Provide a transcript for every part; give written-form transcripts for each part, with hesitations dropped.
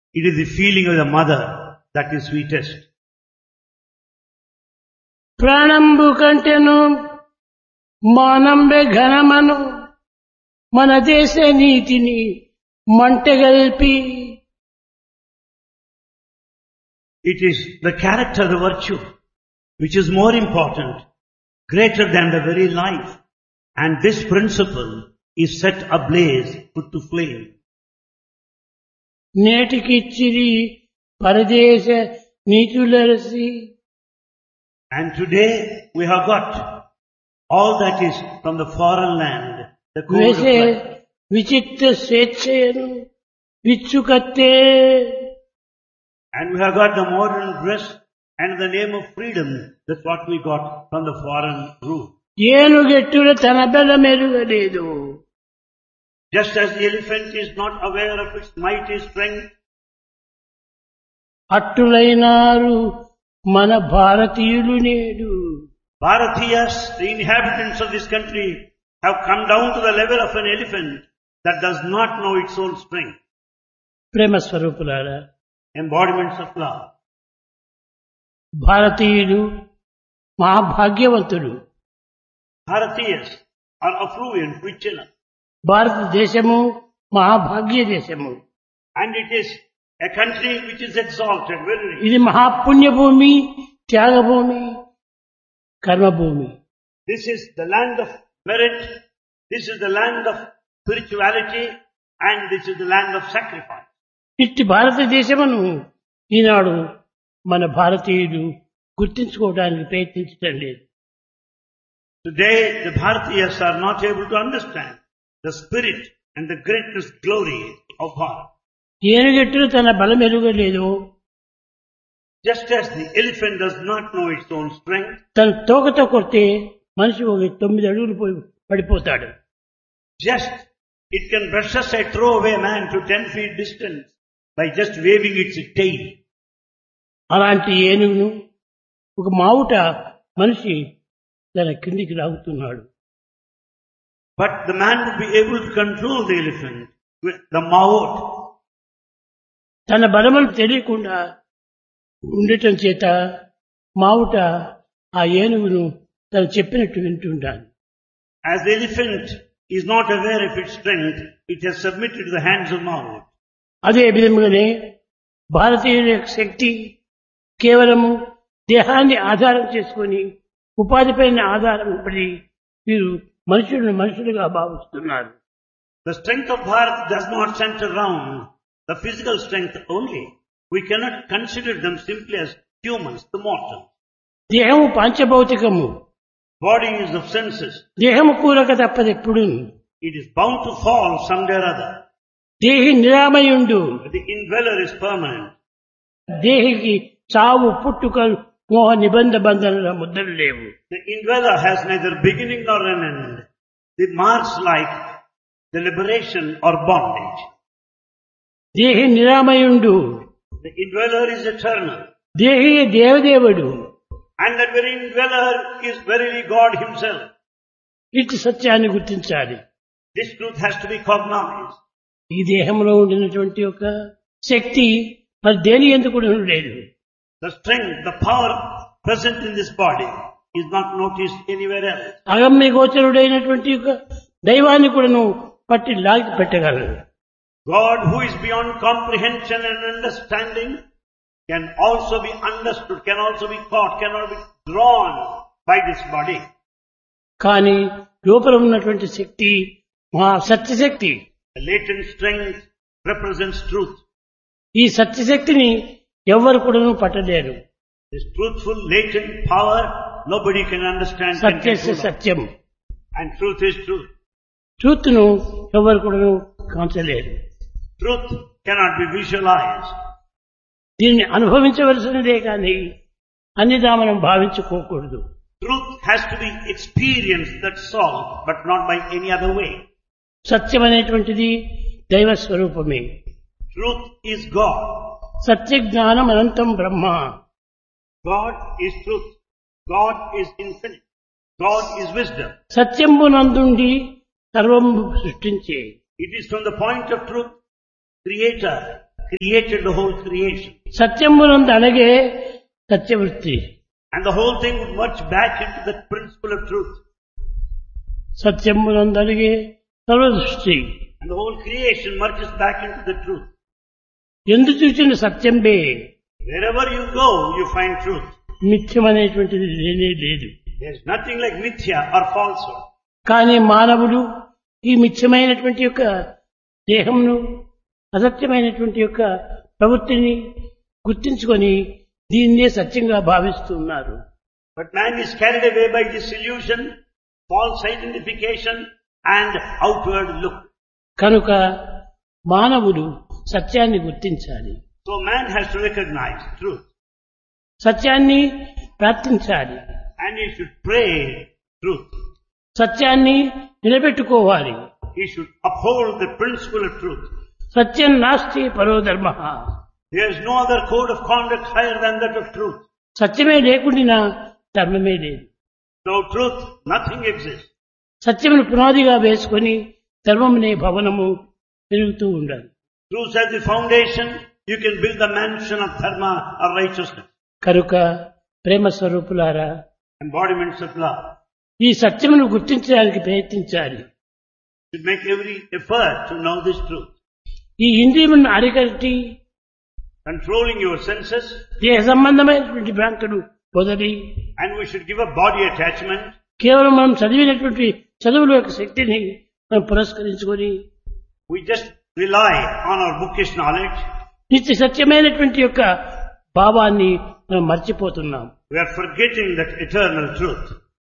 It is the feeling of the mother that is sweetest. ప్రాణంబు కంటెను మానంబె ఘనమను మన దేశ నీతిని మంటగల్పి. It is the character, the virtue, which is more important, greater than the very life. And this principle is set ablaze, put to flame. నేటికిచ్చిరి పరదేశ నీతులరసి. And today we have got all that is from the foreign land, the code of వేసే life. విచిత్ర స్వేచ్ఛయను విచ్చుకత్తే. And we have got the modern dress and the name of freedom. That's what we got from the foreign rule. ఏనుగెట్టుల తన బల మెరుగలేదు. Just as the elephant is not aware of its mighty strength, అట్టులైనారు మన భారతీయులు నేడు. Bharatiyas, the inhabitants of this country, have come down to the level of an elephant that does not know its own strength. ప్రేమ స్వరూపులారా, Embodiments of love. భారతీయులు మహాభాగ్యవంతులు. Bharatiyas are affluent, rich enough. భారతదేశము మహాభాగ్య దేశము. And it is a country which is exalted, very rich. ఇది మహాపుణ్యభూమి, Thyagabhoomi, కర్మభూమి. This is the land of merit, this is the land of spirituality, and this is the land of sacrifice. ఇట్టి భారతదేశమును ఈనాడు మన భారతీయులు గుర్తించుకోవడానికి ప్రయత్నించడం లేదు. Today the Bharatiyas are not able to understand the spirit and the greatness glory of Bharat. ఏనుగెట్టులు తన బలం ఎరుగలేదు. Just as the elephant does not know its own strength, తన తోకతో కొడితే మనిషి ఒక 9 అడుగులు పోయి పడిపోతాడు. just it can brush aside, throw away a man to 10 feet distance by just waving its tail. అలాంటి ఏనుగును ఒక మావుట మనిషి తన కిందికి లాగుతున్నాడు. But the man would be able to control the elephant with the maut. తన బలమును తెలియకుండా ఉండటం చేత మావుట ఆ ఏనుగును తను చెప్పినట్టు వింటుంటాను. As the elephant is not aware of its strength, it has submitted to the hands of maut. అదే విధముగానే భారతీయుల యొక్క శక్తి కేవలము దేహాన్ని ఆధారం చేసుకొని ఉపాధిపైన ఆధారం పడి వీరు మనుషులను మనుషులుగా భావిస్తున్నారు. The strength of Bharat does not center around the physical strength only. We cannot consider them simply as humans, the mortal. దేహము పాంచభౌతికము. Body is of senses. దేహము కూరక తప్పదెప్పుడు. It is bound to fall someday or other. దేహి నిరామయుండు. But the indweller is permanent. దేహికి చావు పుట్టుకలు మోహ నిబంధ బంధనల ముద్రలు లేవు. The indweller has neither beginning nor an end. The marks like the liberation or bondage. దేహి నిరామయుండు. The indweller is eternal. దేహి దేవదేవుడు. And that very indweller is verily God himself. ఇటు సత్యాన్ని గుర్తించాలి. This truth has to be cognized. ఈ దేహంలో ఉండినటువంటి ఒక శక్తి మరి దేని ఎందుకు కూడా లేదు. The strength, the power present in this body is not noticed anywhere else. అగమ్య గోచరుడైనటువంటి ఒక దైవాన్ని కూడా నువ్వు పట్టి లాగి పెట్టగలరు. God, who is beyond comprehension and understanding, can also be understood, can also be caught, cannot be drawn by this body. కానీ లోపల ఉన్నటువంటి శక్తి మహా సత్యశక్తి. The latent strength represents truth. ఈ సత్యశక్తిని ఎవ్వరు కూడా పట్టలేరు. This truthful latent power, nobody can understand. సత్యస్య Satyam. And truth is truth. Truth ను ఎవరు కూడా కాంచలేరు. Truth cannot be visualized. దీన్ని అనుభవించవలసినదే కానీ అన్నిదా మనం భావించుకోకూడదు. Truth has to be experienced, that's all, but not by any other way. సత్యం అనేటువంటిది దైవ స్వరూపమే. Truth is God. సత్య జ్ఞానం అనంతం బ్రహ్మ. God is truth. God is infinite. God is wisdom. సత్యంబునందుండి సర్వము సృష్టించే. It is from the point of truth, Creator created the whole creation. సత్యమునందు అనగే సత్యవృత్తి. And the whole thing would merge back into the principle of truth. సత్యమునందు అనగే సర్వదృష్టి. And the whole creation merges back into the truth. ఎందు చూసిన సత్యంబే. Wherever you go, you find truth. మిథ్యమనేటువంటిది లేనే లేదు. There's nothing like mithya or falsehood. కానీ మానవుడు ఈ మిథ్యమైనటువంటి యొక్క దేహంను అసత్యమైనటువంటి యొక్క ప్రవృత్తిని గుర్తించుకొని దీన్నే సత్యంగా భావిస్తున్నారు. But man is carried away by this illusion, false identification and outward look. కనుక మానవుడు సత్యాన్ని గుర్తించాలి. So man has to recognize truth. సత్యాన్ని ప్రార్థించాలి. And he should pray truth. సత్యాన్ని నిలబెట్టుకోవాలి. He should uphold the principle of truth. సత్యం నాస్తి పరో ధర్మః. There is no other code of conduct higher than that of truth. సత్యమే లేకుండా ధర్మమే లేదు. Without truth, nothing exists. సత్యమును పునాదిగా వేసుకొని ధర్మమునే భవనము పెరుగుతూ ఉండాలి. Truth as the foundation, you can build the mansion of dharma or righteousness. కనుక ప్రేమ స్వరూపులారా, Embodiments of love. ఈ సత్యమును గుర్తించడానికి ప్రయత్నించాలి. You should make every effort to know this truth. ఈ ఇంద్రియములను అరికట్టి Controlling your senses, దేహ సంబంధమైనటువంటి భ్రాంతులు వదిలి and we should give up body attachment. కేవలం మనం చదివినటువంటి చదువుల యొక్క శక్తిని మనం పురస్కరించుకొని We just rely on our bookish knowledge. నిత్య సత్యమైనటువంటి యొక్క భావాన్ని మనం మర్చిపోతున్నాం. We are forgetting that eternal truth.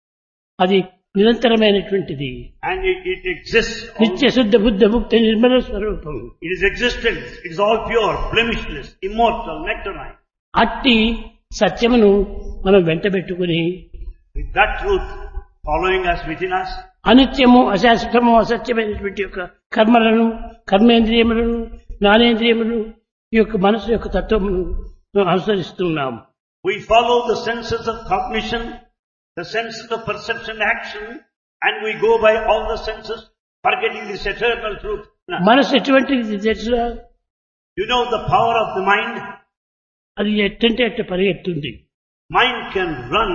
అది నిరంతరమైనటువంటిది. And it exists. నిత్య శుద్ధ బుద్ధ ముక్త నిర్మల స్వరూపం. It is existence. It is all pure, blemishless, immortal, nectarine. అట్టి సత్యమును మనం వెంటబెట్టుకుని With that truth following us within us, అనిత్యము అశాశ్వతము అసత్యమైనటువంటి యొక్క కర్మలను కర్మేంద్రియములను జ్ఞానేంద్రియములను ఈ యొక్క మనసు యొక్క తత్వమును మనం అనుసరిస్తున్నాము. we follow the senses of cognition, the senses of perception, action, and we go by all the senses, forgetting this eternal truth. మనసు ఎటువంటిది తెలుసా? You know the power of the mind? అది ఎట్టంటే అట్ట పరిగెత్తుంది. Mind can run.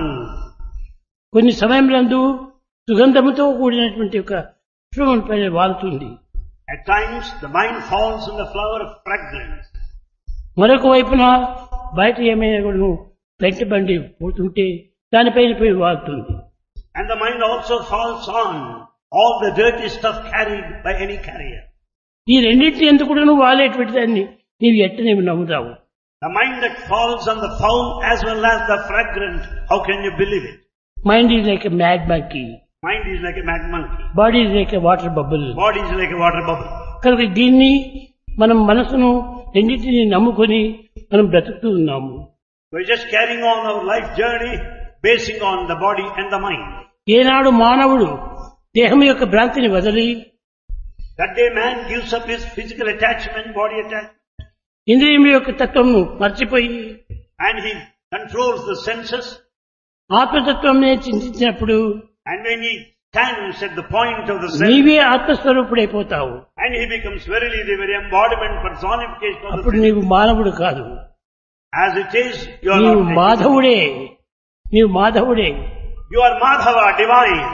కొన్ని సమయంలో సుగంధముతో కూడినటువంటి ఒక పుష్పం పైన వాలుతుంది. At times the mind falls in the flower of fragrance. మరొక వైపున బయట ఏమైనా కూడా వెంట బండి పోతుంటే దానిపైన పోయి వాలుతుంది. And the mind also falls on all the dirty stuff carried by any carrier. ఈ రెండింటి ఎందుకు కూడా నువ్వు వాలేటువంటి దాన్ని నీవు ఎట్ట నీవు నమ్ముతావు? The mind that falls on the foul as well as the fragrant, how can you believe it? Mind is like a mad monkey. Mind is like a mad monkey. Body is like a water bubble. Body is like a water bubble. కనుక దీన్ని మనం మనసును రెండింటిని నమ్ముకొని మనం బ్రతుకుతూ ఉన్నాము. We're just carrying on our life journey basing on the body and the mind. ఏనాడు మానవుడు దేహం యొక్క భ్రాంతిని వదిలి That day man gives up his physical attachment, body attachment, ఇంద్రియముల యొక్క తత్వమును మర్చిపోయి and he controls the senses. ఆత్మతత్వంనే చింతించినప్పుడు And when he stands at the point of the sense, నీవే ఆత్మస్వరూపుడైపోతావు. and he becomes verily the very embodiment, personification of the అప్పుడు sense. నీవు మానవుడు కాదు, As it is, you are నీవు not. మాధవుడే. నీవు మాధవుడే. You are Madhava, divine.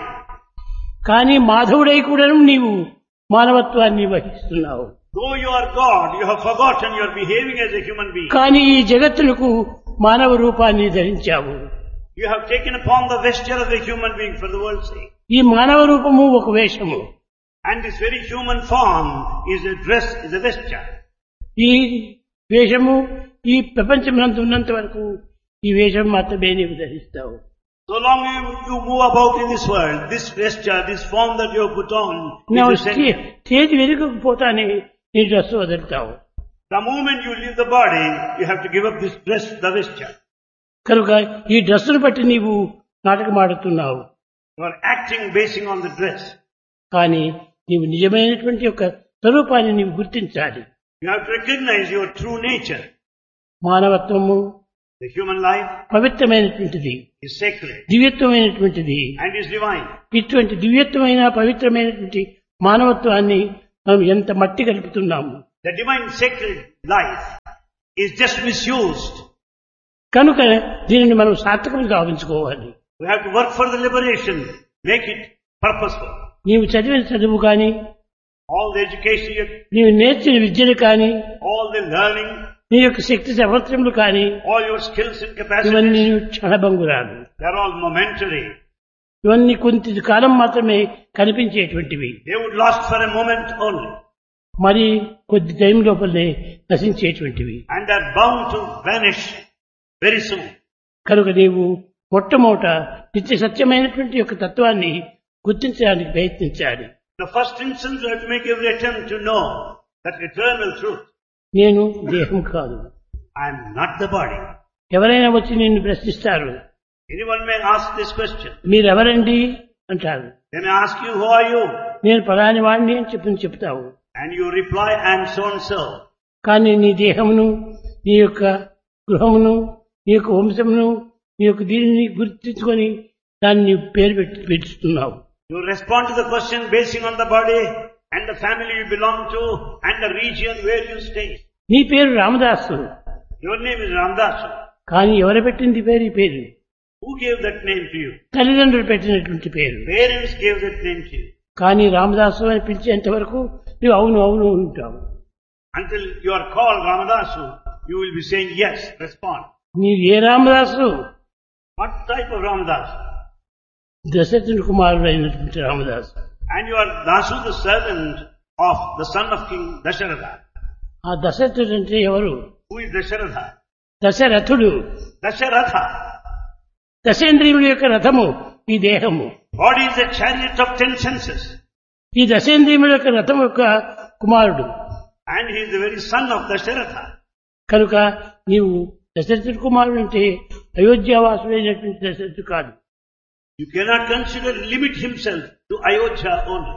కానీ మాధవుడై కూడా నీవు మానవత్వాన్ని వహిస్తున్నావు. Though you are God, you have forgotten you are behaving as a human being. కానీ ఈ జగత్తులకు మానవ రూపాన్ని ధరించావు. You have taken upon the vesture of a human being for the world's sake. ఈ మానవ రూపము ఒక వేషము. And this very human form is a dress, is a vesture. ఈ వేషము ఈ ప్రపంచమంతా ఉన్నంత వరకు ఈ వేషం మాత్రమే నీవు ధరిస్తావు. So long you move about in this world, this vesture, this form that you have put on, నా is essential. స్టేజ్ వెనుకపోతానే నీ dress వదులుతావు. The moment you leave the body, you have to give up this dress, the vesture. కనుక ఈ డ్రెస్సును బట్టి నీవు నాటకం ఆడుతున్నావు. You are acting basing on the dress. కానీ నీవు నిజమైనటువంటి యొక్క స్వరూపాన్ని నీవు గుర్తించాలి. You have to recognize your true nature. మానవత్వము The human life పవిత్రమైనటువంటిది, is sacred దివ్యత్వమైనటువంటిది. and is divine. ఇటువంటి దివ్యత్వమైన పవిత్రమైనటువంటి మానవత్వాన్ని మనం ఎంత మట్టి కలుపుతున్నాము. The divine sacred life is just misused. కనుక దీనిని మనం సార్థకంగా గావించుకోవాలి. We have to work for the liberation, make it purposeful. నీవు చదివిన చదువు కానీ, All the education, నీవు నేర్చిన విద్యలు కానీ, all the learning, నీ యొక్క శక్తి సామర్థ్యములు కానీ, all your skills and ఇవన్నీ capacities, క్షణభంగురాలు. they are all momentary. ఇవన్నీ కొంత కాలం మాత్రమే కనిపించేటువంటివి. They would last for a moment only. మరి కొద్ది టైం లోపలనే నశించేటువంటివి. And they are bound to vanish very soon. కనుక నీవు మొట్టమొదట నిత్య సత్యమైనటువంటి యొక్క తత్వాన్ని గుర్తించడానికి ప్రయత్నించాలి. The first instance, you have to make every attempt to know that eternal truth. నేను దేహం కాదు. I am not the body. ఎవరైనా వచ్చి నిన్ను ప్రశ్నిస్తారు, Anyone may ask this question. మీరెవరండి అంటారు. They may ask you, who are you? నేను పలాని వాడిని అని చెప్తావు. And you reply, I am so and so. కానీ నీ దేహమును, నీ యొక్క గృహమును, నీ యొక్క వంశమును, నీ యొక్క దీనిని గుర్తించుకొని దాన్ని పేరు పెట్టుతున్నావు. You respond to the question basing on the body and the family you belong to and the region where you stay. నీ పేరు Ramadasu. Your name is Ramdas. కానీ ఎవరు పెట్టింది పేరు? ఈ పేరు Who gave that name to you? తల్లిదండ్రులు పెట్టినటువంటి పేరు. Parents gave that name to you. కానీ రామదాసు అని పిలిచేంత వరకు నువ్వు అవును అవును ఉంటావు. Until you are called Ramadasu, you will be saying yes, respond. నీవు ఏ Ramadasu? What type of Ramadas? దశరథుని కుమారుడైనటువంటి Ramadasu. And you are Dasu, the servant of the son of King Dasharatha. ఆ దశరథుడు అంటే ఎవరు? Who is Dasharatha? దశరథుడు. Dasharatha. దశేంద్రియముల యొక్క రథము ఈ దేహము. Body is a chariot of 10 senses. ఈ దశేంద్రియముల యొక్క రథము యొక్క కుమారుడు. And he is the very son of Dasharatha. కనుక నీవు దశరథుడి కుమారుడు అంటే అయోధ్యావాసుడైనటువంటి దశరథుడు కాదు. You cannot consider, limit himself to Ayodhya only.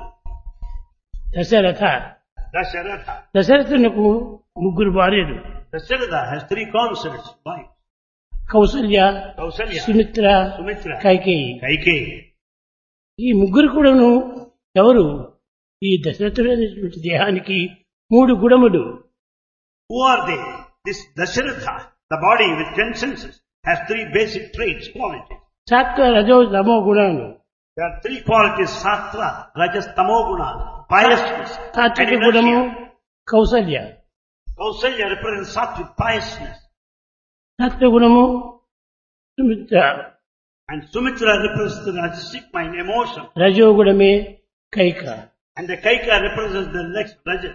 Dasharatha. Dasharatha. దశరథునకు ముగ్గురు భార్యలు. Dasharatha has 3 consorts, wives. Kaushalya, Kausalya, Sumitra, Sumitra, Kaikeyi. Kaikeyi. ఈ ముగ్గురు కూడాను ఎవరు? ఈ దశరథుడైనటువంటి దేహానికి 3 గుణములు. Who are they? This Dasharatha, the body with 10 senses, has 3 basic traits, qualities. సాత్వ రజో తమో గుణాలు. There are 3 qualities, sattva, rajas, tamo guna, piousness and సాత్విక గుణము inertia. Kaushalya. Kausalya represents sattvic piousness. సత్వ గుణము Sumitra. And Sumitra represents the rajasic mind, emotion. రజోగుణమే Kaika. And the Kaika represents the next rajas.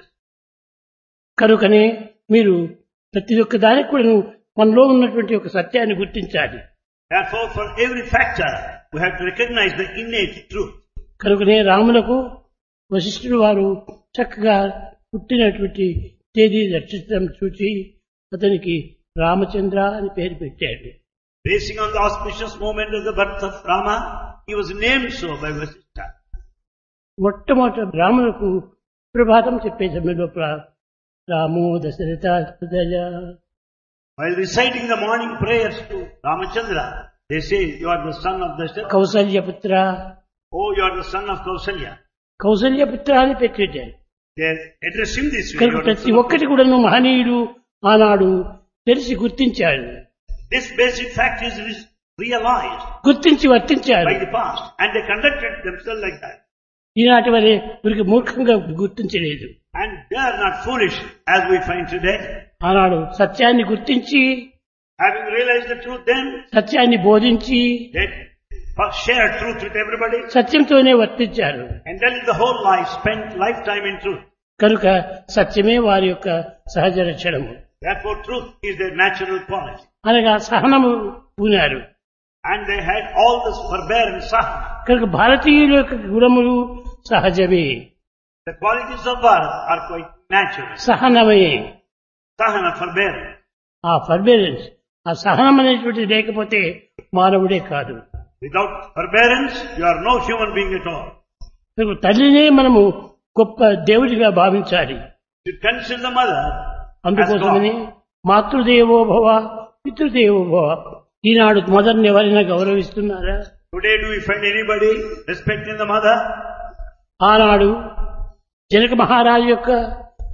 కనుకనే మీరు ప్రతి ఒక్క దానికి కూడా మనలో ఉన్నటువంటి ఒక సత్యాన్ని గుర్తించాలి. Therefore, for every factor, we have to recognize the innate truth. కనుకనే రాములకు వశిష్ఠుడు వారు చక్కగా పుట్టినటువంటి తేదీ నక్షత్రం చూచి అతనికి రామచంద్ర అని పేరు పెట్టాడు. Basing on the auspicious moment of the birth of Rama, he was named so by Vasishtha. మొట్టమొదట రాములకు ప్రభాతం చెప్పే సమయంలో రామో దశరథ హృదయ. While reciting the morning prayers to Ramachandra, they say, you are the son of Dasharatha. కౌసల్యపుత్ర. Oh, you are the son of Kausalya. కౌసల్యపుత్ర అని పెట్టాడు. They address him this way. కనుక You are the ప్రతి son of ఒక్కటి కూడా మహనీయుడు ఆనాడు తెలిసి గుర్తించాడు. This basic fact is realized గుర్తించి వర్తించాడు. by the past, and they conducted themselves like that. ఈనాటి వరే వీరికి మూర్ఖంగా గుర్తించలేదు. And they are not foolish as we find today. ఆనాడు సత్యాన్ని గుర్తించి, Having realized the truth then, సత్యాన్ని బోధించి, they shared truth with everybody. సత్యంతోనే వర్తించారు. And then the whole life spent lifetime in truth. కనుక సత్యమే వారి యొక్క సహజ లక్షణము. Therefore truth is their natural quality. అనగా సహనము పూనారు. And they had all this forbearance, sahana. కనుక భారతీయుల యొక్క గుణములు సహజమే. The qualities of Bharat are quite natural. సహనమే. Sahana, forbearance. ఆ ఫర్బేరెన్స్, ఆ సహనం అనేటువంటిది లేకపోతే మానవుడే కాదు. Without forbearance, you are no human being at all. కనుక తల్లినే మనము గొప్ప దేవుడిగా భావించాలి. You consider the mother as అందుకోసమని God. మాతృదేవో భవ, పితృదేవో భవ. ఈనాడు మదర్ని ఎవరైనా గౌరవిస్తున్నారా? Today do we find anybody respecting the mother? ఆనాడు జనక మహారాజు యొక్క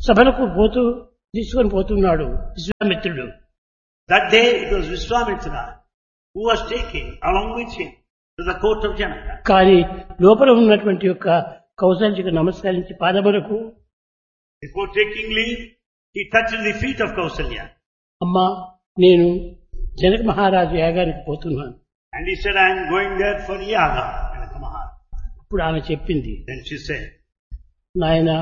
సభలకు తీసుకొని పోతున్నాడు విశ్వామిత్రుడు. That day it was Vishwamitra who was taking along with him to the court of Janaka. కానీ లోపల ఉన్నటువంటి యొక్క కౌసల్యకు నమస్కరించి పాదములకు, Before taking leave, he touched the feet of Kausalya. అమ్మా నేను జనక మహారాజు యాగానికి పోతున్నాను. And he said, I am going there for yaga. Janaka Maharaj. ఇప్పుడు ఆమె చెప్పింది, Then she said, నాయనా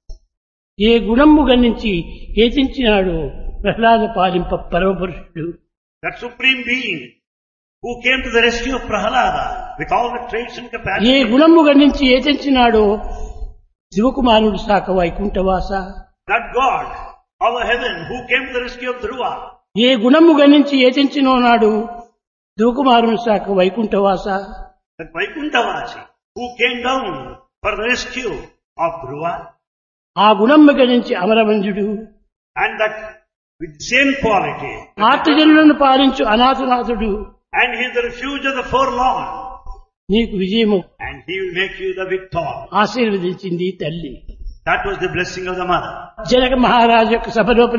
ఏ గుణము గణించి ఏతించినాడు Prahlada పాలింప పరమపురుషుడు. that supreme being who came to the rescue of Prahalada with all the traits and A capacity. గుణము గణించి ఏతించినాడో శివకుమారుడు శాఖ వైకుంఠవాస. That God of heaven who came to the rescue of Dhruva. ఏ గుణము గణించి ఏతించినో నాడు శివకుమారుని శాఖ వైకుంఠవాస. That Vaikunthavasi who came down for the rescue of Dhruva. ఆ గుణము గణించి అమరవంజుడు. And that with the same quality. ఆర్తజనులను పాలించు అనాథనాథుడు. And he is the refuge of the forlorn. నీకు విజయము And he will make you the victor. ఆశీర్వదించింది తల్లి. That was the blessing of the mother. Janaka మహారాజు యొక్క సభ లోపల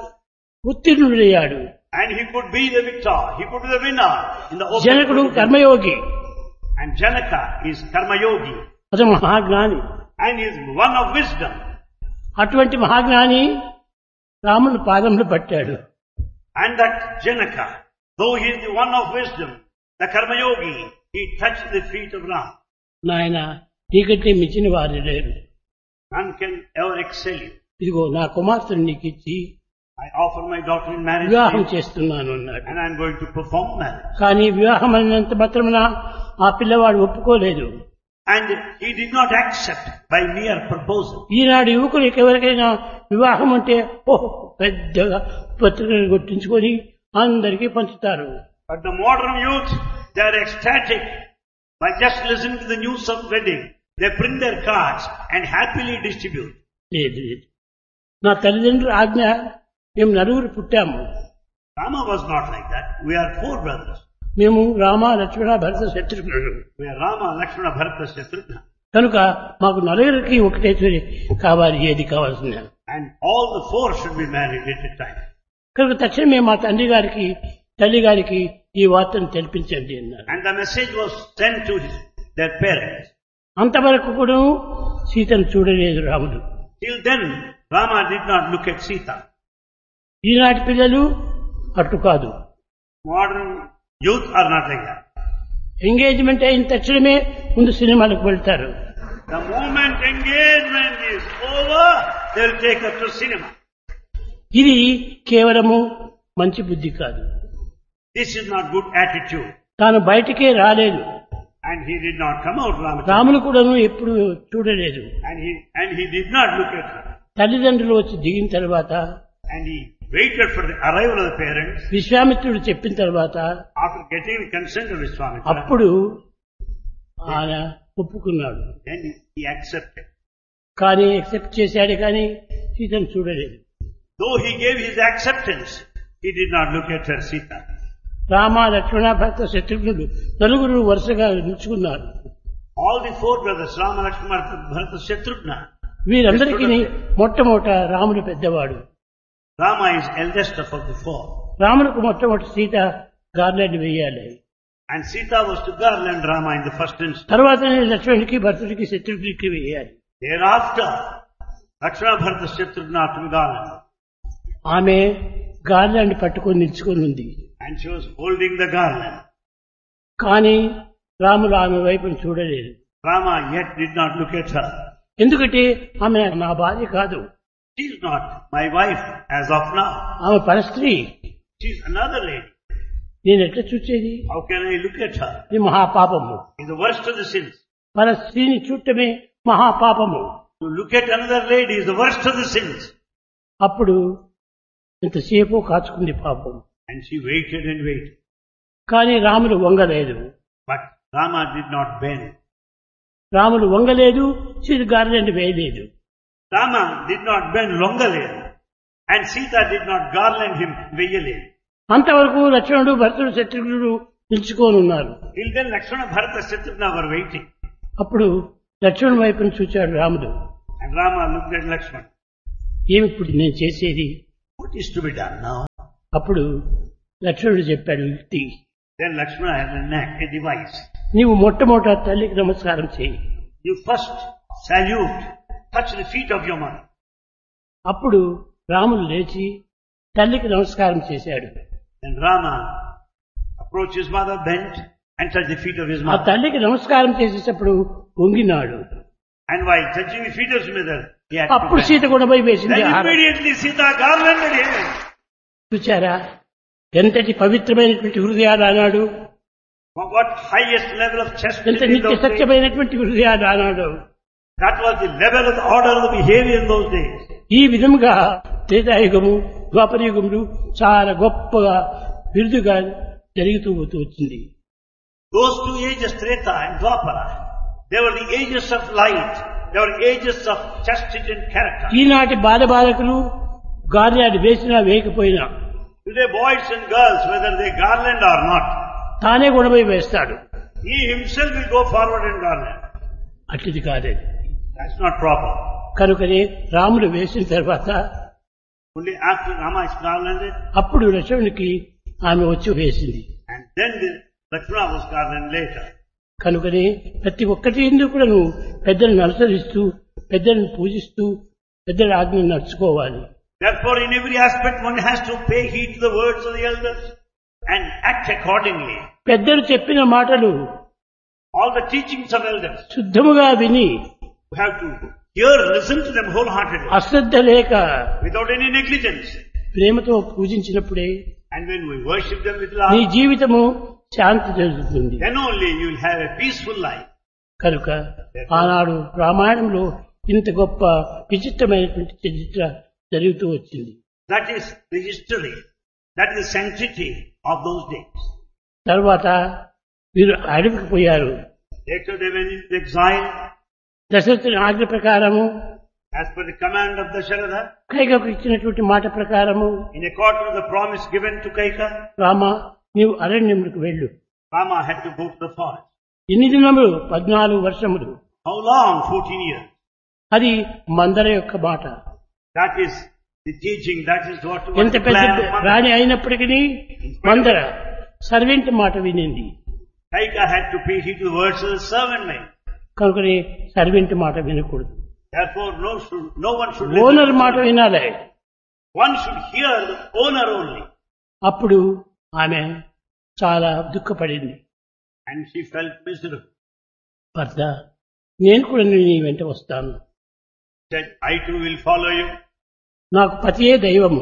ఉత్తీర్ణుడయ్యాడు. And he could be the victor. He could be the winner in the open. జనకుడు కర్మయోగి, And Janaka is Karma Yogi. అతను మహాజ్ఞాని. And he is one of wisdom. అటువంటి మహాజ్ఞాని రాముని పాదములు పట్టాడు. And that Janaka, though he is the one of wisdom, the Karma Yogi, he touched the feet of Ram. నాయన నీకంటే మించిన వారు లేరు. None can ever excel you. ఇదిగో నా కుమార్తెను నీకు ఇచ్చి I offer my daughter in marriage వివాహం to you, చేస్తున్నాను అన్నాడు. and I am going to perform marriage. కానీ వివాహం అయినంత మాత్రమున ఆ పిల్లవాడు ఒప్పుకోలేదు. And he did not accept by mere proposal. ఈనాడు యువకులకు ఎవరికైనా వివాహం అంటే ఓహో పెద్దగా పత్రికలు కొట్టించుకొని అందరికీ పంచుతారు. But the modern youth, they are ecstatic by just listening to the news of wedding. They print their cards and happily distribute. లేదు లేదు, నా తల్లిదండ్రుల ఆజ్ఞ మేము నలుగురు పుట్టాము. Rama was not like that. We are 4 brothers. మేము రామ లక్ష్మణ భరత శత్రుఘ్నుడు. We are Rama, Lakshmana, Bharata, Shatrugna. కనుక మాకు నలుగురికి ఒకటే కావాలి, ఏది కావాల్సిన. And all the 4 should be married at a time. కనుక తక్షణమే మా తండ్రి గారికి తల్లి గారికి ఈ వార్తను తెలిపించండి అన్నారు. And the message was sent to their parents. అంతవరకు కూడా సీతను చూడలేదు రాముడు. Till then, Rama did not look at Sita. ఈనాటి పిల్లలు అట్టు కాదు. Modern youth are not like that. Engagement అయిన తక్షణమే ముందు సినిమాలకు వెళ్తారు. The moment engagement is over, they'll take her to cinema. ఇది కేవలము మంచి బుద్ధి కాదు. This is not good attitude. తాను బయటికే రాలేదు. And he did not come out, Rama. Ramulu కూడాను ఎప్పుడు చూడలేదు. And he did not look at her. తల్లిదండ్రులు వచ్చి దిగిన తర్వాత, And he waited for the arrival of the parents. విశ్వామిత్రుడు చెప్పిన తర్వాత After getting the consent of Vishwamitra, అప్పుడు ఆయన ఒప్పుకున్నాడు. then he accepted. కానీ యాక్సెప్ట్ చేశాడు, కానీ సీతను చూడలేదు. Though he gave his acceptance, he did not look at her Sita. Rama Lakshmana భరత శత్రుఘ్నుడు నలుగురు వరుసగా నిలుచుకున్నారు. All the 4 brothers, Rama, Lakshmana, Bharata, Shatrugna. వీరందరికీ మొట్టమొదట రాముడు పెద్దవాడు. Rama is eldest of the 4. రాముడికి మొట్టమొదటి సీత గార్లెండ్ వేయాలి. And Sita was to garland Rama in the first instance. తర్వాతనే లక్ష్మణుడికి భరతుడికి శత్రుఘ్నుడికి వేయాలి. Thereafter, Lakshmana, Bharata, Shatrugna to be garland. ఆమె గార్లెండ్ పట్టుకొని నిల్చుకొని ఉంది. And she was holding the garland. కానీ రాముడు ఆమె వైపును చూడలేదు. Rama yet did not look at her. ఎందుకంటే ఆమె నా భార్య కాదు. She is not my wife as of now. ఆమె పరస్త్రీ. She is another lady. నేను ఎట్లా చూసేది? How can I look at her? ఇది మహాపాపము. It's the worst of the sins. పరస్త్రీని చూడటమే మహాపాపము. To look at another lady is the worst of the sins. అప్పుడు ఎంతసేపు కాచుకుంది పాపం. And she waited and waited. కానీ రాముడు వంగలేదు. But Rama did not bend. రాముడు వంగలేదు, Sita garland వేయలేదు. Rama did not bend Longale. And Sita did not garland him Veyale. అంతవరకు లక్ష్మణుడు భరతుడు శత్రుఘ్నుడు నిలుచుకొని ఉన్నారు. Till then Lakshmana, Bharata, Shatrugna were waiting. అప్పుడు లక్ష్మణుడి వైపును చూచాడు రాముడు. And Rama looked at Lakshmana. ఏమి ఇప్పుడు నేను చేసేది? What is to be done now? అప్పుడు లక్ష్మణుడు చెప్పాడు యుక్తి. Then Lakshmana had a device. నీవు మొట్టమొదట తల్లికి నమస్కారం చేయి. You first salute, touch the feet of your mother. అప్పుడు రాముడు లేచి తల్లికి నమస్కారం చేశాడు. Then Rama approached his mother, bent and touched the feet of his ఆ mother. తల్లికి నమస్కారం చేసేటప్పుడు వంగినాడు. And while touching the feet of his mother, he had to అప్పుడు bend. సీత కూడా పోయి వేసింది Then ఆహారం. immediately Sita garlanded him. చూచారా ఎంతటి పవిత్రమైనటువంటి హృదయాలు అన్నాడు, What highest level of ఎంత chastity in నిత్య those days. సత్యమైనటువంటి హృదయాలు అన్నాడు. That was the level of the order of the behavior in those days. ఈ విధముగా త్రేతాయుగము ద్వాపరయుగములు చాలా గొప్పగా బిరుదుగా జరుగుతూ పోతూ వచ్చింది. Those two ages, Treta and Dwapara, they were the ages of light. They were ages of chastity and character. ఈనాటి బాలబాలకులు గార్యాలు వేసినా వేయకపోయినా Today boys and girls, whether they garland or not, తానే గుణమై వేస్తాడు. he himself will go forward and garland. అట్టిది కాదే. That's not proper. కనుకనే రాముడు వేసిన తర్వాత Only after Rama is garlanded, అప్పుడు లక్ష్మణునికి ఆమె వచ్చి వేసింది. and then the Lakshmana was garlanded later. కనుకనే ప్రతి ఒక్కటి ఎందుకు కూడా నువ్వు పెద్దలను అనుసరిస్తూ పెద్దలను పూజిస్తూ పెద్దల ఆజ్ఞను నడుచుకోవాలి. Therefore, in every aspect, one has to pay heed to the words of the elders and act accordingly. పెద్దలు చెప్పిన మాటలు All the teachings of elders, శుద్ధముగా విని we have to hear, listen to them wholeheartedly, అశ్రద్ధ లేక without any negligence. ప్రేమతో పూజించినప్పుడే And when we worship them with నీ love, జీవితము శాంతి జరుగుతుంది. then only you will have a peaceful life. కనుక ఆనాడు రామాయణంలో ఇంత గొప్ప విచిత్రమైనటువంటి చరిత్ర జరుగుతూ వచ్చింది. That is the history. That is the sanctity of those days. తర్వాత వీరు అడవికి పోయారు. Later they went into exile దశరథుని ఆజ్ఞ ప్రకారము as per the command of Dasharatha, కైకకు ఇచ్చినటువంటి మాట ప్రకారము in accordance with the promise given to Kaika. Rama నీవు అరణ్యములకు వెళ్ళు. Rama had to go to the forest. ఎన్ని దినములు? 14 వర్షములు. How long? 14 years. అది మందర యొక్క మాట. That is the teaching. That is what was ఎంత the పెద్ద plan of Mother. రాణి అయినప్పటికీ మందర సర్వెంట్ మాట వినింది. Kaika had to pay heed to the words of the servant maid. కనుకనే సర్వెంట్ మాట వినకూడదు. Therefore, no one should owner listen. మాట వినాలి. One should hear the owner only. అప్పుడు ఆమె చాలా దుఃఖపడింది. And she felt miserable. భర్త నేను కూడా నీ వెంట వస్తాను. Said, I too will follow you. నాకు పతియే దైవము,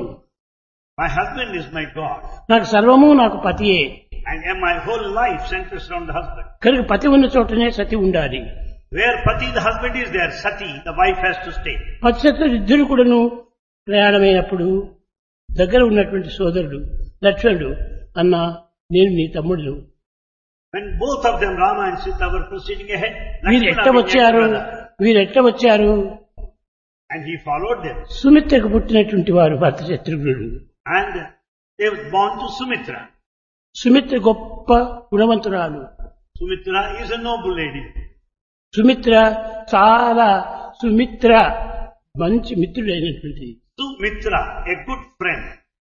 My husband is my God. నాకు సర్వము నాకు పతియే. And my whole life centers around the husband. కనుక పతి ఉన్న చోటనే సతి ఉండాలి. Where Pati, the husband, is there, Sati, the wife has to stay. పతిశత్రులు ఇద్దరు కూడాను ప్రయాణమైనప్పుడు దగ్గర ఉన్నటువంటి సోదరుడు లక్ష్మణుడు అన్న నేను నీ తమ్ముడు, When both of them, Rama and Sita, were proceeding ahead, వీరు Lakshmana ఎట్ట being వచ్చారు younger brother, వీరు ఎట్ట వచ్చారు? and he followed them. సుమిత్రకు పుట్టినటువంటి వారు భర్త శత్రుఘ్నుడు. And they were born to Sumitra. Sumitra గొప్ప గుణవంతురాలు. Sumitra is a noble lady. Sumitra చాలా సుమిత్ర మంచి మిత్రుడైనటువంటి Sumitra, a good friend.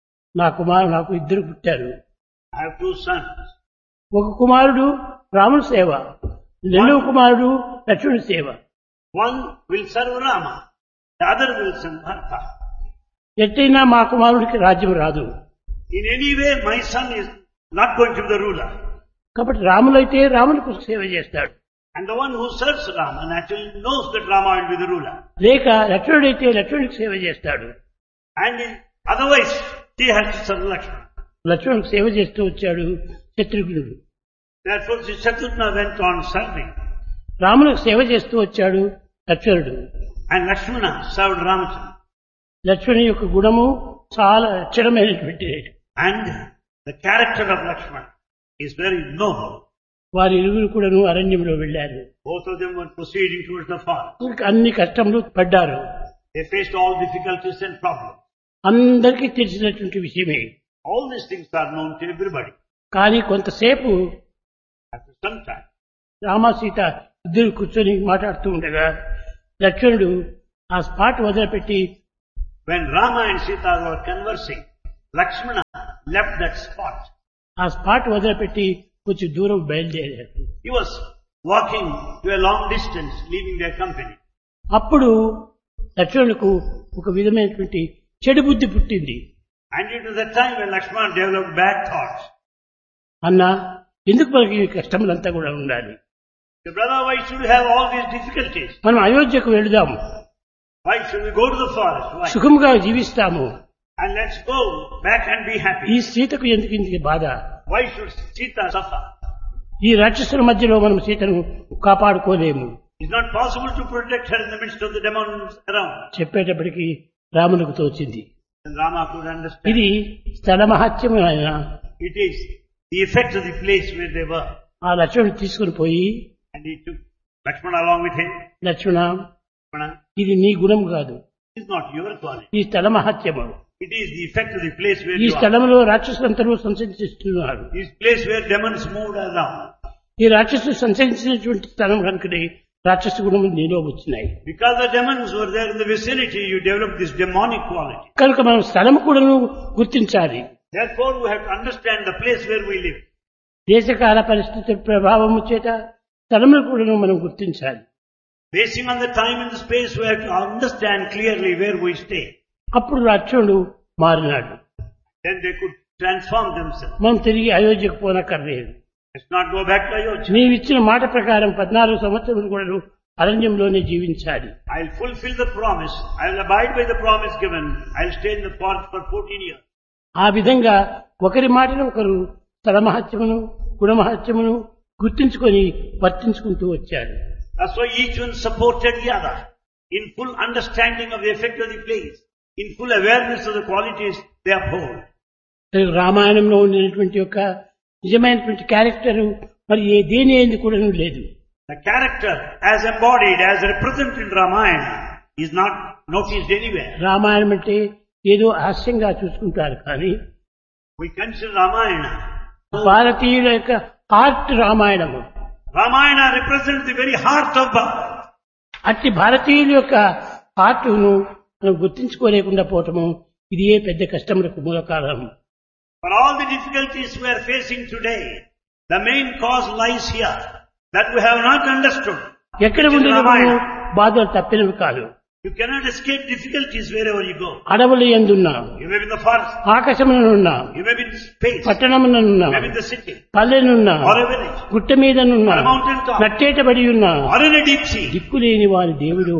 నాకు ఇద్దరు పుట్టారు. I have 2 sons. ఒక కుమారుడు రాముని సేవ, రెండవ కుమారుడు లక్ష్మణుని సేవ. One will serve Rama, the other will serve Bharata. ఎట్టయినా మా కుమారుడికి రాజ్యం రాదు. In any way, my son is not going to be the ruler. కాబట్టి రాములైతే రామునికి సేవ చేస్తాడు, And the one who serves Rama naturally knows that Rama will be the ruler. లేక లక్ష్మణుడైతే లక్ష్మణునికి సేవ చేస్తాడు. And otherwise, he has to serve Lakshmana. లక్ష్మణునికి సేవ చేస్తూ వచ్చాడు శత్రుఘ్నుడు. Therefore, Shatrughna went on serving. రామునికి సేవ చేస్తూ వచ్చాడు లక్ష్మణుడు. And Lakshmana served Ramachandra. లక్ష్మణుని యొక్క గుణము చాలా అక్షరమైనటువంటి. And the character of Lakshmana is very noble. వారి ఇరువురు కూడాను అరణ్యంలో వెళ్లారు. Both of them were proceeding towards the forest. అన్ని కష్టములు పడ్డారు. They faced all difficulties and problems. అందరికీ తెలిసినటువంటి విషయమే. All these things are known to everybody. కానీ కొంతసేపు After some time, Rama Sita ఇద్దరు కూర్చొని మాట్లాడుతూ ఉండగా లక్ష్మణుడు ఆ స్పాట్ వదిలిపెట్టి When Rama and Sita were conversing, Lakshmana left that spot. ఆ స్పాట్ వదిలిపెట్టి కొంచెం దూరం బయలుదేరాడు. He was walking to a long distance, leaving their company. అప్పుడు లక్ష్మణులకు ఒక విధమైనటువంటి చెడు బుద్ధి పుట్టింది. And it was the time when Lakshmana developed bad thoughts. అన్నా, ఎందుకు మనకి ఈ కష్టములంతా కూడా ఉండాలి? The brother, why should we have all these difficulties? మనం అయోధ్యకు వెళదాము, Why should we go to the forest? Why? సుఖముగా జీవిస్తాము. And let's go back and be ఈ happy. సీతకు ఎందుకు ఇందుకు బాధ? Why should Sita suffer? ఈ రాక్షసుల మధ్యలో మనం సీతను కాపాడుకోలేము. It's not possible to protect her in the midst of the demons around. చెప్పేటప్పటికి రామునికి తోచింది. And Rama could understand. ఇది స్థల మహత్యం. ఆయన It is the effect of the place where they were. ఆ లక్ష్మణుడు తీసుకుని పోయి, And he took Lakshmana along with him. Lakshmana, Lakshmana, ఇది నీ గుణం కాదు, it is not your quality. ఈ స్థల మహత్యము. It is the effect of the place where ఈ you are. స్థలంలో రాక్షసులందరూ సంచరిస్తున్నారు. This place where demons moved around. ఈ రాక్షసులు సంచరించినటువంటి స్థలం కనుకనే రాక్షస గుణములు నీలో వచ్చినాయి. Because the demons were there in the vicinity, you developed this demonic quality. కనుక మనం స్థలం కూడా గుర్తించాలి. Therefore, we have to understand the place where we live. దేశకాల పరిస్థితుల ప్రభావము చేత స్థలములు కూడా మనం గుర్తించాలి. Basing on the time and the space, we have to understand clearly where we stay. అప్పుడు లక్ష్మణుడు మారినాడు. Then they could transform themselves. మనం తిరిగి అయోధ్యకు పోనక్కర్లేదు. Let's not go back to Ayodhya. నీవిచ్చిన మాట ప్రకారం 14 సంవత్సరములు కూడా అరణ్యంలోనే జీవించాలి. I'll fulfill the promise. I'll abide by the promise given. I'll stay in the forest for 14 years. ఆ విధంగా ఒకరి మాటను ఒకరు స్థలమహత్యమును గుణమహత్యమును గుర్తించుకొని వర్తించుకుంటూ వచ్చారు. That's why each one supported the other in full understanding of the effect of the place, in full awareness of the qualities they uphold. రామాయణంలో ఉన్నటువంటి యొక్క నిజమైనటువంటి క్యారెక్టర్ మరి దేని ఏంది కూడా లేదు. The character as embodied, as represented in Ramayana is not noticed anywhere. Ramayanam అంటే ఏదో హాస్యంగా చూసుకుంటారు, కానీ We consider Ramayana. భారతీయుల యొక్క heart Ramayanamu. Ramayana represents the very heart of Bharat. అట్టి భారతీయుల యొక్క హార్ట్ను మనం గుర్తించుకోలేకుండా పోవటము ఇది ఏ పెద్ద కష్టములకు మూల కారణం. For all the difficulties we are facing today, the main cause lies here, that we have not understood. ఎక్కడ ఉండినప్పుడు బాధలు తప్పినవి కాదు. You cannot escape difficulties wherever you go. అడవులు ఎందున్నా, You may be in the forest, ఆకాశమునున్నా, you may be in space, పట్టణమునున్నా, you may be in the city, పల్లెనున్నా, or a village, గుట్ట మీదనున్నా, or a mountain top, నట్టేటబడి ఉన్నా, or in a deep sea. దిక్కులేని వారి దేవుడు.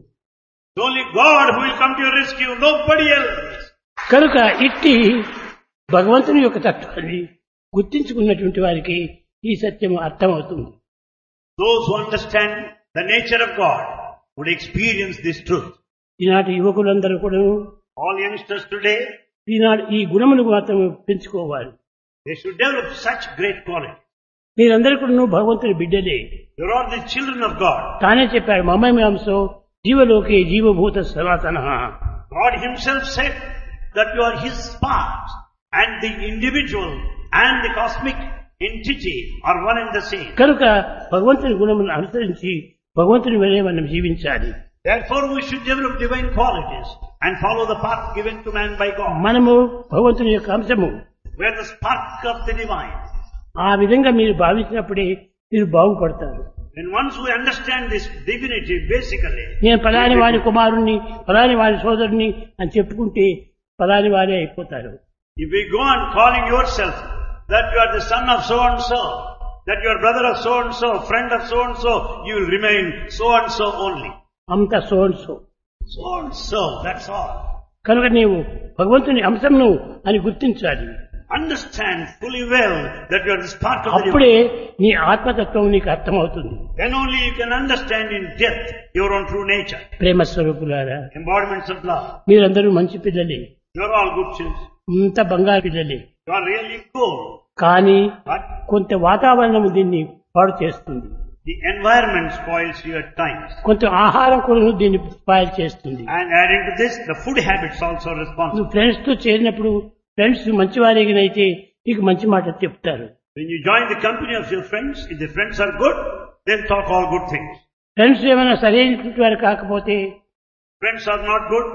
It's only God who will come to your rescue, nobody else. కనుక ఇట్టి భగవంతుని యొక్క తత్వాన్ని గుర్తించుకున్నటువంటి వారికి ఈ సత్యం అర్థమవుతుంది. Those who understand the nature of God would experience this truth. ఈనాటి యువకులందరూ కూడా All youngsters today, ఈనాడు ఈ గుణములు మాత్రం పెంచుకోవాలి. they should develop such great quality. మీరందరూ కూడా భగవంతుని బిడ్డలే. You are the children of God. తానే చెప్పాడు, మమేమాంసో జీవలోకే జీవభూత సనాతన. God himself said that you are his part, and the individual and the cosmic entity are one and the same. కనుక భగవంతుని గుణములను అనుసరించి భగవంతుని వలె మనం జీవించాలి. Therefore we should develop divine qualities and follow the path given to man by God. మనము భగవంతుని యొక్క అంశము. We are the spark of the divine. ఆ విధంగా మీరు భావించినప్పుడే మీరు బాగుపడతారు. And once we understand this divinity basically, నేను పలాని వారి కుమారుణ్ణి, పలాని వారి సోదరుని అని చెప్పుకుంటే పలాని వారే అయిపోతారు. if we go on calling yourself that you are the son of so and so, that you are brother of so and so, friend of so and so, you will remain so and so only. అంత సోన్సో. So and so, that's all. కనుక నీవు భగవంతుని అంశంను అని గుర్తించాలి. Understand fully well that you are the spark of the divine. అప్పుడే నీ ఆత్మతత్వం నీకు అర్థమవుతుంది. Then only you can understand in depth your own true nature. ప్రేమ స్వరూపులారా, Embodiments of love. మీరందరూ మంచి పిల్లలే, You are all good children. ఇంత బంగారు పిల్లలే. You are really good. కానీ But కొంత వాతావరణం దీన్ని పాడు చేస్తుంది. the environment spoils you at times. కొంత ఆహారం కూడా దీన్ని స్పాయిల్ చేస్తుంది. And adding to this, the food habits also are responsible. నువ్వు ఫ్రెండ్స్ తో చేరినప్పుడు ఫ్రెండ్స్ మంచివారిగినైతే నీకు మంచి మాట చెప్తారు. When you join the company of your friends, if the friends are good, they'll talk all good things. Friends ఏమైనా సరైనటువంటి వారు కాకపోతే Friends are not good,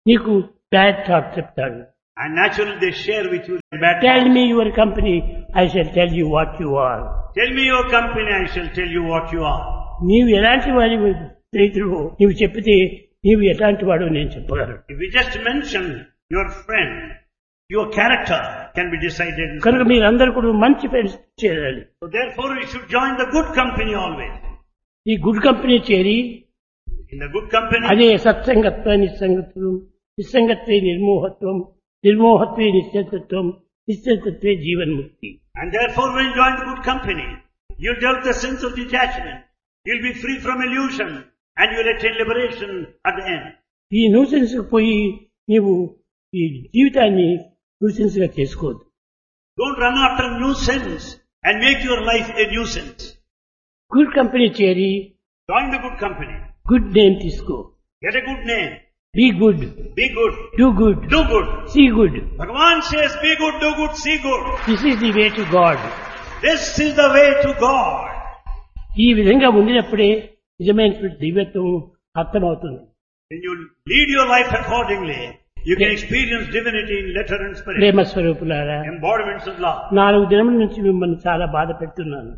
నీకు బ్యాడ్ థాట్ చెప్తాడు. And naturally they share with you bad tell thoughts. Me your company, I shall tell you what you are. Tell me your company, I shall tell you what you are. నీవు ఎలాంటి వాడి స్నేహితుడు నీవు చెప్పితే నీవు ఎలాంటి వాడు నేను చెప్పగలను. If we just mention your friend, your character can be decided. కనుక మీరందరూ కూడా మంచి ఫ్రెండ్స్ చేరాలి. So therefore we should join the good company always. ఈ గుడ్ కంపెనీ చేరి In the good company, అదే సత్సంగత్వ నిస్సంగత్వం, నిస్సంగత్వే నిర్మోహత్వం, నిర్మోహత్వే నిశ్చలత్వం, నిశ్చలత్వే జీవన్ముక్తి. and therefore when you join the good company, you'll develop the sense of detachment. You'll be free from illusion and you'll attain liberation at the end. ఈ nuisance కు పోయి నీవు ఈ జీవితాన్ని nuisance గా చేసుకోవద్దు. Don't run after nuisance and make your life a nuisance. Good company చేరి Join the good company. Good name తీసుకో. Get a good name. Be good, Be good. Do good, Do good. See good. Bhagavan says, be good, do good, see good. This is the way to God. This is the way to God. ఈ విధంగా ఉండినప్పుడే నిజమైనటువంటి దివ్యత్వం అర్థమవుతుంది. When you lead your life accordingly, you can experience divinity in letter and spirit. ప్రేమ స్వరూపులారా, Embodiments of love. 4 దినముల నుంచి మిమ్మల్ని చాలా బాధ పెడుతున్నాను.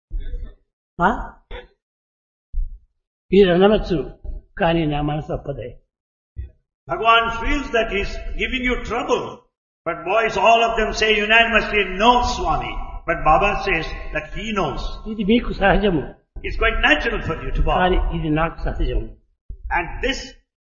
మీరు అనవచ్చు, కానీ నా మనసు ఒప్పదే. Bhagavan feels that he's giving you trouble. But boys, all of them say unanimously, no, Swami. But Baba says that he knows. ఇది మీకు సహజము, It's quite natural for you to కానీ bow. ఇది నాకు సహజము. And this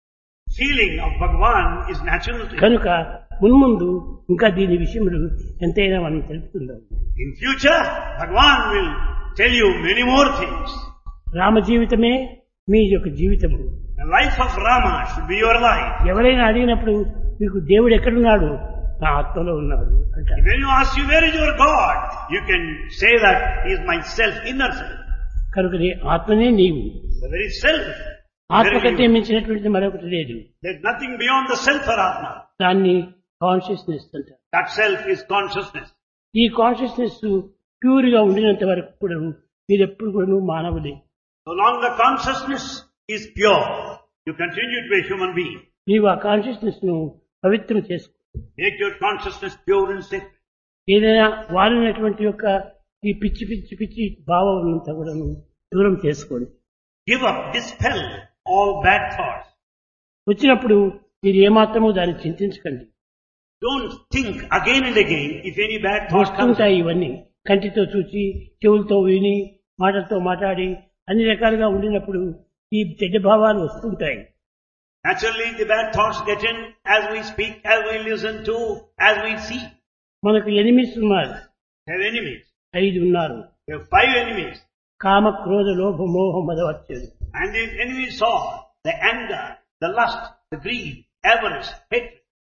feeling of Bhagavan is natural to you. కనుక మున్ముందు ఇంకా దీని విషయములు ఎంతైనా మనం తెలుపుతుందాం. In future, Bhagavan will tell you many more things. Rama జీవితమే మీ యొక్క జీవితము. The life of Rama should be your life. ఎవరైనా అడిగినప్పుడు మీకు దేవుడు ఎక్కడున్నాడు, నా ఆత్మలో ఉన్నాడు అంటారు. When you ask you where is your God, you can say that he is my self, inner self. కనుక నీ ఆత్మనే నీవు. The very self. ఆత్మ Very కంటే you. మించినటువంటిది మరొకటి లేదు. There's nothing beyond the self or Atma. దాన్ని కాన్షియస్నెస్ అంటారు. That self is consciousness. ఈ కాన్షియస్నెస్ ప్యూర్ గా ఉండినంత వరకు కూడా మీరు ఎప్పుడు కూడా మానవులే. So long the consciousness is pure, you continue to be a human being. నీవు ఆ కాన్షియస్నెస్ ను పవిత్రం చేసుకో. Make your consciousness pure and sacred. ఏదైనా వారినటువంటి యొక్క ఈ పిచ్చి పిచ్చి పిచ్చి భావం అంతా కూడా దూరం చేసుకోండి. Give up, dispel all bad thoughts. వచ్చినప్పుడు మీరు ఏమాత్రమూ దాన్ని చింతించకండి. Don't think again and again if any bad thought comes. వస్తుంటాయి ఇవన్నీ. కంటితో చూచి, చెవులతో విని, మాటలతో మాట్లాడి అన్ని రకాలుగా ఉండినప్పుడు ఈ చెడ్డ భావాలు వస్తుంటాయి. Naturally the bad thoughts get in as we speak, as we listen to, as we see. మనకు ఎనిమిస్ ఉన్నారు, They have enemies. 5 ఉన్నారు. They have 5 enemies. కామ, క్రోధ, లోభ, మోహ, మదవచ్చలు. And these enemies are the anger, the lust, the greed, avarice, hatred.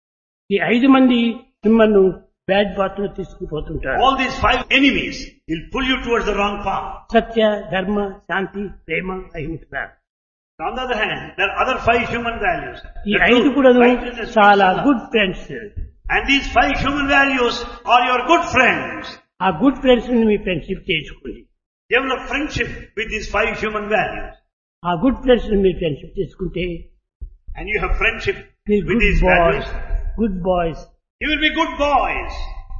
ఈ 5 మంది మిమ్మల్ని bad path లో తీసుకుపోతుంటారు. All these 5 enemies will pull you towards the wrong path. సత్య, ధర్మ, శాంతి, ప్రేమ, అహింస. On the other hand, there are other 5 human values. ఈ The 5 truth, కూడా righteousness, చాలా peace, and love. Good friends. And these 5 human values are your good friends. ఆ good friends ని మీ friendship చేసుకోండి. Develop friendship with these 5 human values. ఆ good friends ని మీరు friendship చేసుకుంటే And you have friendship మీరు with good these boys, values. Good boys. You will be good boys.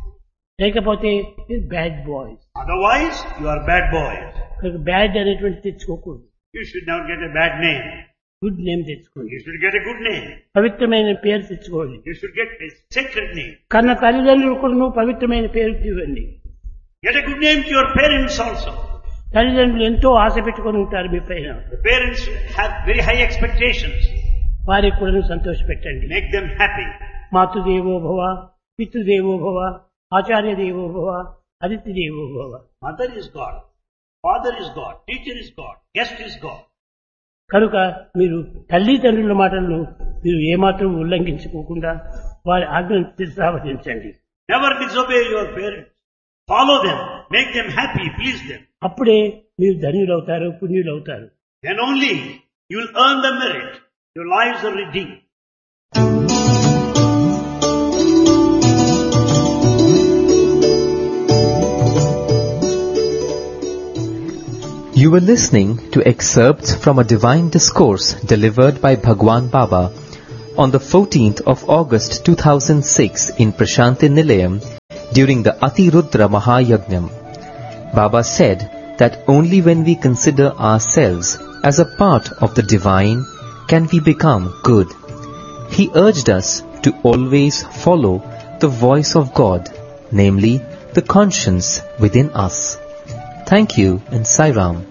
లేకపోతే మీరు bad boys. Otherwise, you are bad boys. Bad అనేటువంటి తెచ్చుకోకూడదు. You should not get a bad name. Good name తెచ్చుకోండి. You should get a good name. పవిత్రమైన పేరు తెచ్చుకోండి. You should get a sacred name. కన్న తల్లిదండ్రులు కూడా పవిత్రమైన పేరు ఇవ్వండి. Get a good name to your parents also. తల్లిదండ్రులు ఎంతో ఆశ పెట్టుకొని ఉంటారు మీ పైన. The parents have very high expectations. వారికి కూడా సంతోష పెట్టండి. Make them happy. మాతృదేవో భవ, పితృదేవో భవ, ఆచార్య దేవో భవ, అతిథి దేవో భవ. Mother is God. Father is God. Teacher is God. Guest is God. కనుక మీరు తల్లిదండ్రుల మాటలను మీరు ఏమాత్రం ఉల్లంఘించుకోకుండా వారి ఆజ్ఞను శిరసావహించండి. Never disobey your parents. Follow them. Make them happy. Please them. అప్పుడే మీరు ధన్యులవుతారు, పుణ్యులవుతారు. Then only you will earn the merit. Your lives are redeemed. You were listening to excerpts from a divine discourse delivered by Bhagwan Baba, on the 14th of August 2006 in Prashanti Nilayam during the Atirudra Mahayajnam. Baba said that only when we consider ourselves as a part of the divine can we become good. He urged us to always follow the voice of God, namely the conscience within us. Thank you and Sai Ram.